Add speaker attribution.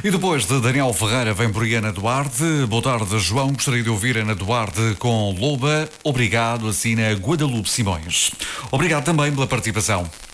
Speaker 1: E depois de Daniel Ferreira vem por aí Ana Duarte. Boa tarde, João. Gostaria de ouvir Ana Duarte com Loba. Obrigado, assina Guadalupe Simões. Obrigado também pela participação.